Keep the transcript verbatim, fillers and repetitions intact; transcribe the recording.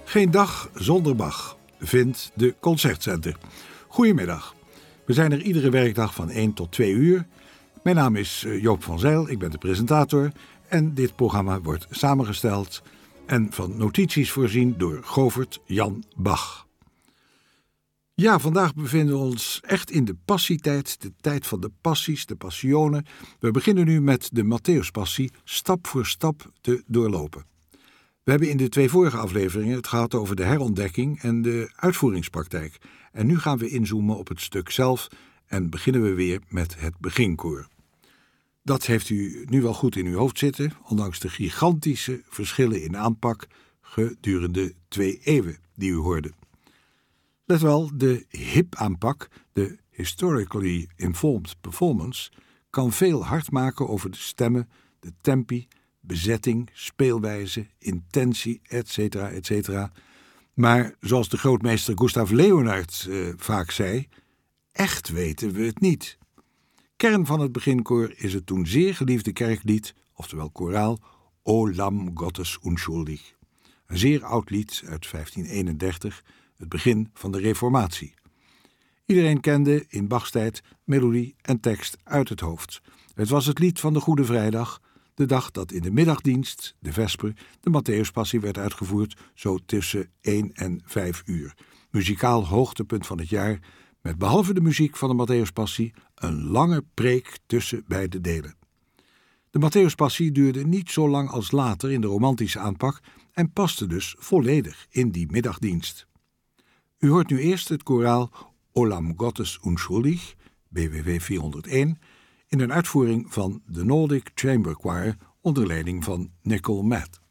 Geen dag zonder Bach, vindt de Concertcenter. Goedemiddag. We zijn er iedere werkdag van één tot twee uur. Mijn naam is Joop van Zijl, ik ben de presentator. En dit programma wordt samengesteld en van notities voorzien door Govert Jan Bach. Ja, vandaag bevinden we ons echt in de passietijd, de tijd van de passies, de passionen. We beginnen nu met de Matthäuspassie stap voor stap te doorlopen. We hebben in de twee vorige afleveringen het gehad over de herontdekking en de uitvoeringspraktijk. En nu gaan we inzoomen op het stuk zelf en beginnen we weer met het beginkoor. Dat heeft u nu wel goed in uw hoofd zitten, ondanks de gigantische verschillen in aanpak gedurende twee eeuwen die u hoorde. Let wel, de hip-aanpak, de historically informed performance, kan veel hard maken over de stemmen, de tempi, bezetting, speelwijze, intentie, et cetera, et cetera. Maar zoals de grootmeester Gustav Leonard eh, vaak zei, echt weten we het niet. Kern van het beginkoor is het toen zeer geliefde kerklied, oftewel koraal, O Lamm Gottes unschuldig. Een zeer oud lied uit vijftien eenendertig, het begin van de Reformatie. Iedereen kende in Bachs tijd melodie en tekst uit het hoofd. Het was het lied van de Goede Vrijdag, de dag dat in de middagdienst, de vesper, de Matthäuspassie werd uitgevoerd, zo tussen één en vijf uur. Muzikaal hoogtepunt van het jaar, met behalve de muziek van de Matthäuspassie een lange preek tussen beide delen. De Matthäuspassie duurde niet zo lang als later in de romantische aanpak en paste dus volledig in die middagdienst. U hoort nu eerst het koraal O Lamm Gottes unschuldig, B W V vierhonderdéén, in een uitvoering van de Nordic Chamber Choir onder leiding van Nicole Matt.